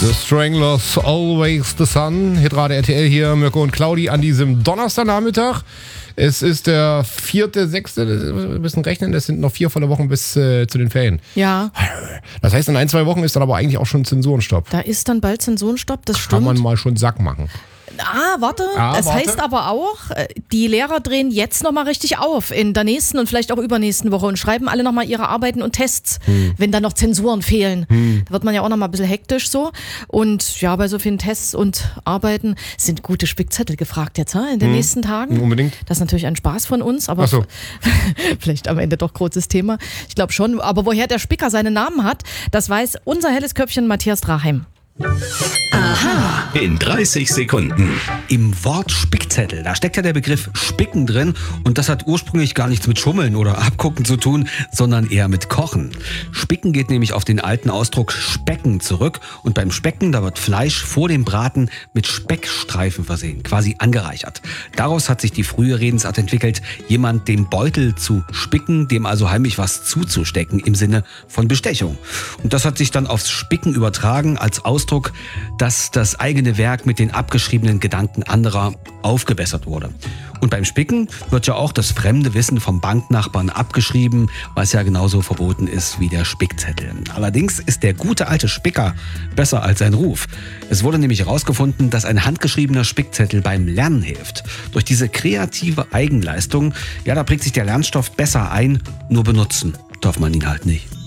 The Stranglers, Always the Sun. Hitradio RTL hier, Mirko und Claudi an diesem Donnerstagnachmittag. Es ist der 4.6., wir müssen rechnen, es sind noch 4 volle Wochen bis zu den Ferien. Ja. Das heißt, in 1-2 Wochen ist dann aber eigentlich auch schon Zensurenstopp. Da ist dann bald Zensurenstopp, das Kann stimmt. man mal schon Sack machen. Warte. Das heißt aber auch, die Lehrer drehen jetzt nochmal richtig auf in der nächsten und vielleicht auch übernächsten Woche und schreiben alle nochmal ihre Arbeiten und Tests, wenn dann noch Zensuren fehlen. Da wird man ja auch nochmal ein bisschen hektisch so. Und ja, bei so vielen Tests und Arbeiten sind gute Spickzettel gefragt jetzt in den nächsten Tagen. Unbedingt. Das ist natürlich ein Spaß von uns, aber vielleicht am Ende doch großes Thema. Ich glaube schon. Aber woher der Spicker seinen Namen hat, das weiß unser helles Köpfchen Matthias Draheim. Aha. In 30 Sekunden. Im Wort Spickzettel, da steckt ja der Begriff Spicken drin und das hat ursprünglich gar nichts mit Schummeln oder Abgucken zu tun, sondern eher mit Kochen. Spicken geht nämlich auf den alten Ausdruck Specken zurück und beim Specken, da wird Fleisch vor dem Braten mit Speckstreifen versehen, quasi angereichert. Daraus hat sich die frühe Redensart entwickelt, jemand dem Beutel zu spicken, dem also heimlich was zuzustecken im Sinne von Bestechung. Und das hat sich dann aufs Spicken übertragen als Ausdruck, dass das eigene Werk mit den abgeschriebenen Gedanken anderer aufgebessert wurde. Und beim Spicken wird ja auch das fremde Wissen vom Banknachbarn abgeschrieben, was ja genauso verboten ist wie der Spickzettel. Allerdings ist der gute alte Spicker besser als sein Ruf. Es wurde nämlich herausgefunden, dass ein handgeschriebener Spickzettel beim Lernen hilft. Durch diese kreative Eigenleistung, ja, da prägt sich der Lernstoff besser ein, nur benutzen darf man ihn halt nicht.